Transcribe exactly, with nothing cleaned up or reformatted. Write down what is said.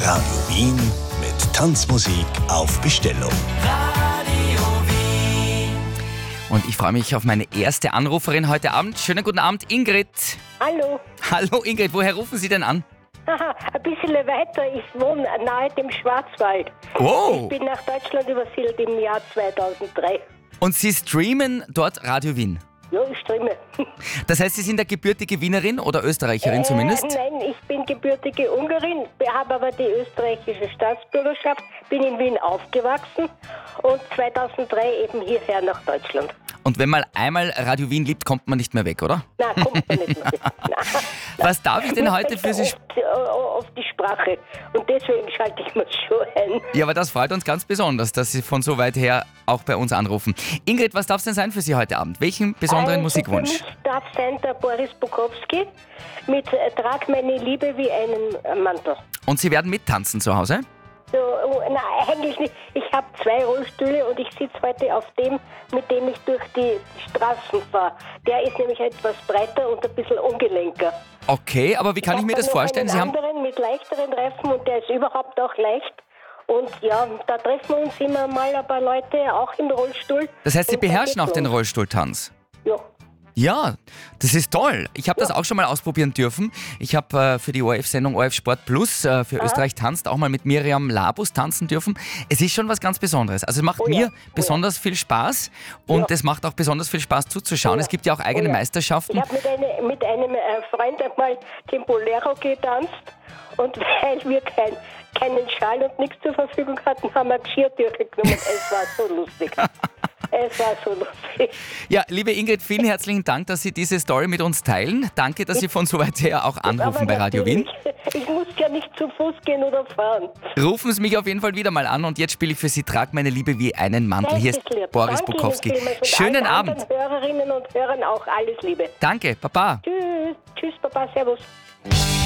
Radio Wien mit Tanzmusik auf Bestellung. Radio Wien. Und ich freue mich auf meine erste Anruferin heute Abend. Schönen guten Abend, Ingrid. Hallo. Hallo Ingrid, woher rufen Sie denn an? Haha, ein bisschen weiter. Ich wohne nahe dem Schwarzwald. Oh. Ich bin nach Deutschland übersiedelt im Jahr zweitausenddrei. Und Sie streamen dort Radio Wien? Ja, ich streame. Das heißt, Sie sind eine gebürtige Wienerin oder Österreicherin zumindest? Äh, nein, ich bin gebürtige Ungarin, habe aber die österreichische Staatsbürgerschaft, bin in Wien aufgewachsen und zweitausenddrei eben hierher nach Deutschland. Und wenn man einmal Radio Wien liebt, kommt man nicht mehr weg, oder? Nein, kommt man nicht mehr. Nein. Was darf ich denn heute für Sie... Oft, äh, auf die Sprache und deswegen schalte ich mir schon ein. Ja, aber das freut uns ganz besonders, dass Sie von so weit her auch bei uns anrufen. Ingrid, was darf es denn sein für Sie heute Abend? Welchen besonderen Also Musikwunsch? Für mich darf sein der Boris Bukowski mit äh, Trag meine Liebe wie einen äh, Mantel. Und Sie werden mittanzen zu Hause? So, oh, nein, eigentlich nicht. Ich habe zwei Rollstühle und ich sitze heute auf dem, mit dem ich durch die Straßen fahre. Der ist nämlich etwas breiter und ein bisschen ungelenker. Okay, aber wie kann ich mir das vorstellen? Ich Sie habe haben... einen anderen mit leichteren Reifen und der ist überhaupt auch leicht. Und ja, da treffen wir uns immer mal ein paar Leute, auch im Rollstuhl. Das heißt, Sie Und da beherrschen geht's auch den los. Rollstuhltanz? Ja. Ja, das ist toll. Ich habe das auch schon mal ausprobieren dürfen. Ich habe äh, für die O R F-Sendung O R F Sport Plus äh, für Österreich tanzt auch mal mit Miriam Labus tanzen dürfen. Es ist schon was ganz Besonderes. Also es macht Oh ja, mir oh ja. besonders viel Spaß und Ja. es macht auch besonders viel Spaß zuzuschauen. Ja. Es gibt ja auch eigene Oh ja. Meisterschaften. Ich habe mit, eine, mit einem äh, Freund einmal den Bolero getanzt und weil wir kein, keinen Schal und nichts zur Verfügung hatten, haben wir Geschirrtücher genommen. Es war so lustig. Es war so lustig. Ja, liebe Ingrid, vielen herzlichen Dank, dass Sie diese Story mit uns teilen. Danke, dass Sie von so weit her auch anrufen Aber bei Radio Wien. natürlich, ich muss ja nicht zu Fuß gehen oder fahren. Rufen Sie mich auf jeden Fall wieder mal an und jetzt spiele ich für Sie Trag meine Liebe wie einen Mantel. Hier ist Das lieb. Boris Danke Bukowski. Ihnen vielmals und Schönen allen Abend. anderen Hörerinnen und Hörern auch alles Liebe. Danke, Papa. Tschüss. Tschüss, Papa. Servus.